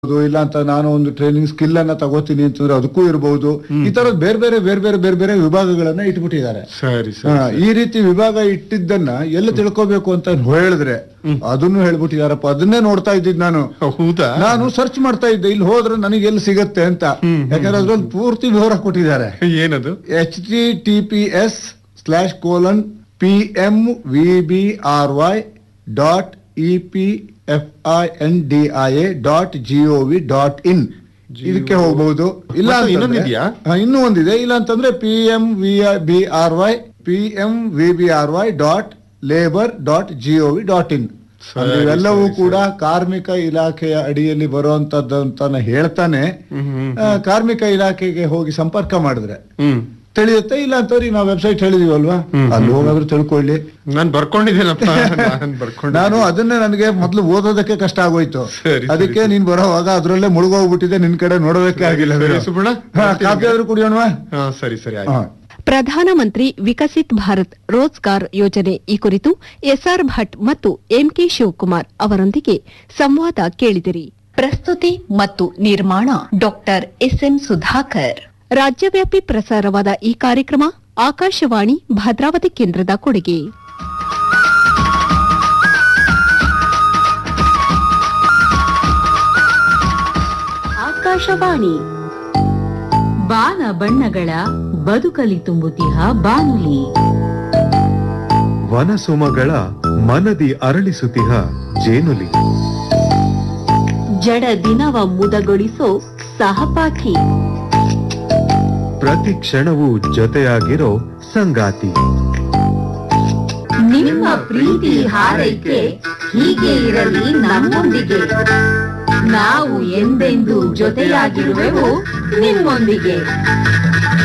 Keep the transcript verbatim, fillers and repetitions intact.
ಇಲ್ಲ ಅಂತ ನಾನು ಒಂದು ಟ್ರೈನಿಂಗ್ ಸ್ಕಿಲ್ ಅನ್ನ ತಗೋತೀನಿ ಅಂತಂದ್ರೆ ಅದಕ್ಕೂ ಇರಬಹುದು. ಈ ತರದ ಬೇರೆ ಬೇರೆ ಬೇರೆ ಬೇರೆ ಬೇರೆ ಬೇರೆ ವಿಭಾಗಗಳನ್ನ ಇಟ್ಬಿಟ್ಟಿದ್ದಾರೆ. ಸರಿ ಈ ರೀತಿ ವಿಭಾಗ ಇಟ್ಟಿದ್ದನ್ನ ಎಲ್ಲ ತಿಳ್ಕೋಬೇಕು ಅಂತ ಹೇಳಿದ್ರೆ ಅದನ್ನು ಹೇಳ್ಬಿಟ್ಟಿದಾರಪ್ಪ. ಅದನ್ನೇ ನೋಡ್ತಾ ಇದ್ದಿದ್ ನಾನು. ಹೌದಾ? ನಾನು ಸರ್ಚ್ ಮಾಡ್ತಾ ಇದ್ದೆ ಇಲ್ಲಿ ಹೋದ್ರೆ ನನಗೆ ಎಲ್ಲಿ ಸಿಗತ್ತೆ ಅಂತ. ಯಾಕಂದ್ರೆ ಅದ್ರಲ್ಲಿ ಪೂರ್ತಿ ವಿವರ ಕೊಟ್ಟಿದ್ದಾರೆ. ಏನದು? H T T P S slash colon P M V B R Y dot E P F I N D I A dot G O V dot in ಇದಕ್ಕೆ ಹೋಗಬಹುದು. ಇಲ್ಲ ಇನ್ನೊಂದಿದ್ಯಾ? ಇನ್ನೂ ಒಂದಿದೆ. ಇಲ್ಲ ಅಂತಂದ್ರೆ P M V B R Y P M V B R Y dot labour dot G O V dot in. ಇವೆಲ್ಲವೂ ಕೂಡ ಕಾರ್ಮಿಕ ಇಲಾಖೆಯ ಅಡಿಯಲ್ಲಿ ಬರುವಂತದ್ದು ಅಂತ ಹೇಳ್ತಾನೆ. ಕಾರ್ಮಿಕ ಇಲಾಖೆಗೆ ಹೋಗಿ ಸಂಪರ್ಕ ಮಾಡಿದ್ರೆ ತಿಳಿಯುತ್ತೆ. ಇಲ್ಲ ಅಂತವ್ರಿ ನಾವು ವೆಬ್ಸೈಟ್ ಹೇಳಿದೀವಲ್ವಾ, ಅಲ್ಲಿ ಹೋಗಾದ್ರೂ ತಿಳ್ಕೊಳ್ಳಿ. ನಾನು ಬರ್ಕೊಂಡಿದ್ದೀನಪ್ಪ. ನಾನು ಅದನ್ನೇ ನನಗೆ ಮೊದ್ಲು ಓದೋದಕ್ಕೆ ಕಷ್ಟ ಆಗೋಯ್ತು. ಅದಕ್ಕೆ ನೀನ್ ಬರೋವಾಗ ಅದ್ರಲ್ಲೇ ಮುಳುಗೋಗ್ಬಿಟ್ಟಿದೆ. ನಿನ್ ಕಡೆ ನೋಡೋದಕ್ಕೆ ಆಗಿಲ್ಲ. ಕಾಫಿ ಆದ್ರೂ ಕುಡಿಯೋಣವಾ? ಸರಿ ಸರಿ. ಪ್ರಧಾನಮಂತ್ರಿ ವಿಕಸಿತ್ ಭಾರತ್ ರೋಜ್ಗಾರ್ ಯೋಜನೆ ಈ ಕುರಿತು ಎಸ್ಆರ್ ಭಟ್ ಮತ್ತು ಎಂಕೆ ಶಿವಕುಮಾರ್ ಅವರೊಂದಿಗೆ ಸಂವಾದ ಕೇಳಿದಿರಿ. ಪ್ರಸ್ತುತಿ ಮತ್ತು ನಿರ್ಮಾಣ ಡಾಕ್ಟರ್ ಎಸ್ಎಂ ಸುಧಾಕರ್. ರಾಜ್ಯವ್ಯಾಪಿ ಪ್ರಸಾರವಾದ ಈ ಕಾರ್ಯಕ್ರಮ ಆಕಾಶವಾಣಿ ಭದ್ರಾವತಿ ಕೇಂದ್ರದ ಕೊಡುಗೆ. ಆಕಾಶವಾಣಿ ಬಾನ ಬಣ್ಣಗಳ ಬದುಕಲಿ ತುಂಬುತಿಹ ಬಾನುಲಿ. ವನಸುಮಗಳ ಮನದಿ ಅರಳಿಸುತಿಹ ಜೇನುಲಿ. ಜಡ ದಿನವ ಮುದಗೊಳಿಸೋ ಸಹಪಾಠಿ. ಪ್ರತಿ ಕ್ಷಣವೂ ಜೊತೆಯಾಗಿರೋ ಸಂಗಾತಿ. ನಿಮ್ಮ ಪ್ರೀತಿ ಹಾರೈಕೆ ಹೀಗೆ ಇರಲಿ ನಮ್ಮೊಂದಿಗೆ. ನಾವು ಎಂದೆಂದೂ ಜೊತೆಯಾಗಿರುವೆವು ನಿಮ್ಮೊಂದಿಗೆ.